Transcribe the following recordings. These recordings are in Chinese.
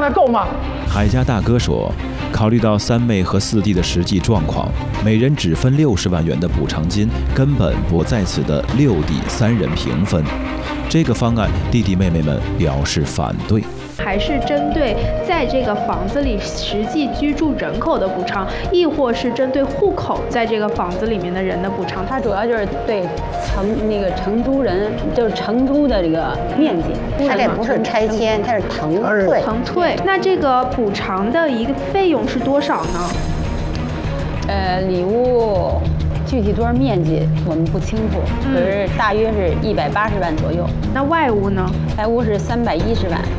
还够吗？ 海家大哥说，考虑到三妹和四弟的实际状况，每人只分60万元的补偿金，根本不在此的6弟3人平分。这个方案，弟弟妹妹们表示反对。 还是针对在这个房子里实际居住人口的补偿，亦或是针对户口在这个房子里面的人的补偿？ 它主要就是对承租人，就是承租的这个面积。 它这不是拆迁，它是腾退。 腾退。那这个补偿的一个费用是多少呢？ 里屋具体多少面积我们不清楚，可是大约是180万左右。 那外屋呢？ 外屋是310万。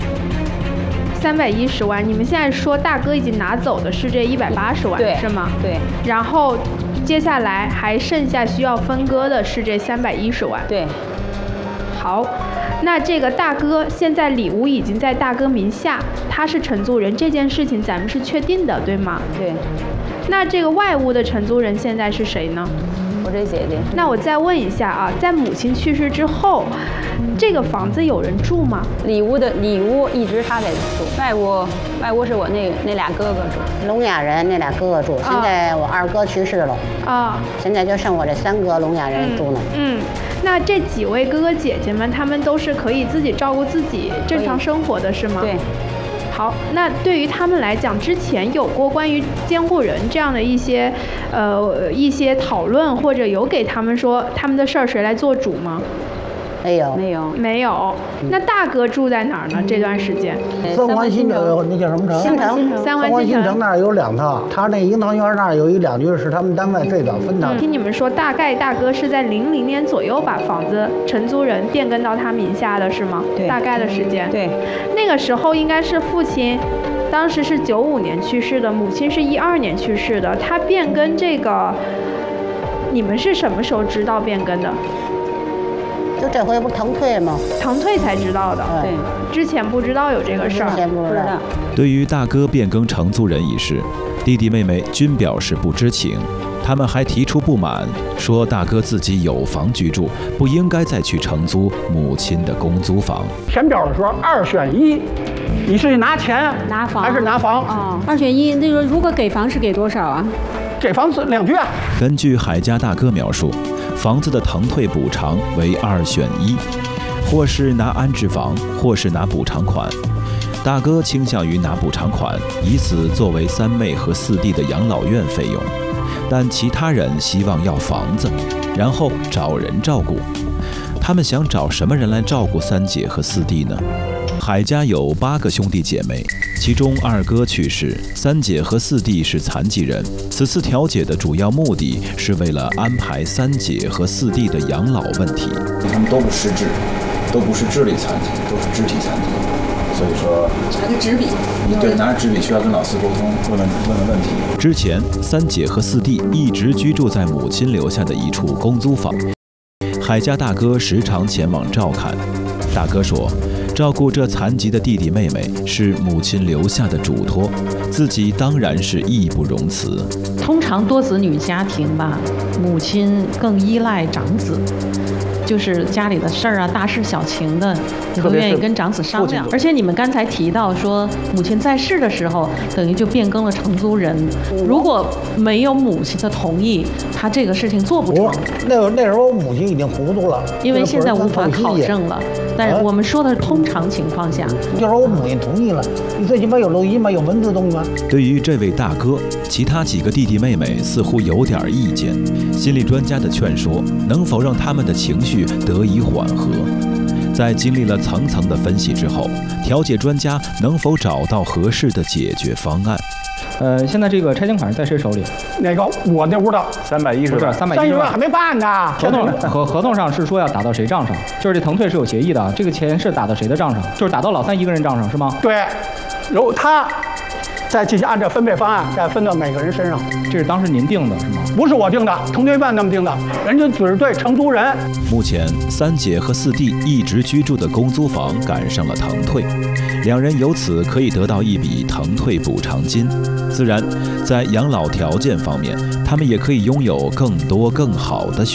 310万，你们现在说大哥已经拿走的是这180万，是吗？ 对。 然后接下来还剩下需要分割的是这310万。 对。 好，那这个大哥现在里屋已经在大哥名下，他是承租人，这件事情咱们是确定的，对吗？ 对。 那这个外屋的承租人现在是谁呢？ 我这姐姐。 那我再问一下啊，在母亲去世之后，这个房子有人住吗？ 里屋一直他在住，外屋是我那俩哥哥住， 聋哑人那俩哥哥住。现在我2哥去世了啊，现在就剩我这3个聋哑人住呢。 那这几位哥哥姐姐们，他们都是可以自己照顾自己正常生活的，是吗？ 对。 好，那对于他们来讲，之前有过关于监护人这样的一些讨论，或者有给他们说他们的事儿谁来做主吗？ 没有。 那大哥住在哪儿呢？这段时间？ 三环新城，那叫什么城？ 新城。 三环新城那儿有2套，他那樱桃园那儿有2居是他们单位最早分的。 听你们说，大概大哥是在00年左右把房子承租人变更到他名下的是吗？ 对。 大概的时间。 对。 那个时候应该是父亲，当时是95年去世的，母亲是12年去世的。他变更这个，你们是什么时候知道变更的？ 就这回不是腾退吗？ 腾退才知道的。 对， 之前不知道有这个事儿。 之前不知道。 对于大哥变更承租人一事，弟弟妹妹均表示不知情。他们还提出不满，说大哥自己有房居住，不应该再去承租母亲的公租房。 填表的时候2选1，你是拿钱拿房还是拿房？ 啊，2选1。那个如果给房是给多少啊？ 给房子2居啊。 根据海家大哥描述，房子的腾退补偿为2选1，或是拿安置房，或是拿补偿款。大哥倾向于拿补偿款，以此作为3妹和4弟的养老院费用，但其他人希望要房子，然后找人照顾。他们想找什么人来照顾3姐和4弟呢？海家有8个兄弟姐妹，其中2哥去世，3姐和4弟是残疾人。此次调解的主要目的是为了安排3姐和4弟的养老问题。 他们都不失智，都不是智力残疾，都是肢体残疾。所以说， 拿个纸笔， 对，拿着纸笔需要跟老师沟通，问问题。 之前3姐和4弟一直居住在母亲留下的一处公租房，海家大哥时常前往照看。大哥说，照顾这残疾的弟弟妹妹是母亲留下的嘱托，自己当然是义不容辞。 通常多子女家庭吧，母亲更依赖长子，就是家里的事儿啊，大事小情的，都愿意跟长子商量。而且你们刚才提到说，母亲在世的时候，等于就变更了承租人。如果没有母亲的同意，他这个事情做不成。 那时候母亲已经糊涂了， 因为现在无法考证了。但是我们说的是通常情况下， 就是我母亲同意了，你最起码有录音吗？有文字东西吗？ 对于这位大哥，其他几个弟弟妹妹似乎有点意见。心理专家的劝说，能否让他们的情绪得以缓和？在经历了层层的分析之后，调解专家能否找到合适的解决方案？ 现在这个拆迁款在谁手里？ 哪个？我那屋的 310万 ，310万还没办呢。 合同上是说要打到谁账上？就是这腾退是有协议的，这个钱是打到谁的账上？就是打到老3一个人账上是吗？ 对，然后他再进行按照分配方案再分到每个人身上。 这是当时您定的是吗？ 不是我定的，腾退办那么定的，人家只对承租人。 目前3姐和4弟一直居住的公租房赶上了腾退，2人由此可以得到一笔腾退补偿金。自然，在养老条件方面，他们也可以拥有更多更好的选